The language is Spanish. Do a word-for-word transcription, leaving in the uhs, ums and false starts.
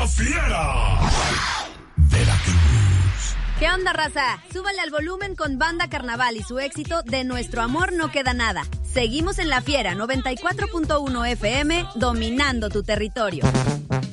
Fiera. Veracruz. ¿Qué onda, raza? Súbale al volumen con Banda Carnaval y su éxito De Nuestro Amor No Queda Nada. Seguimos en La Fiera noventa y cuatro punto uno F M, dominando tu territorio.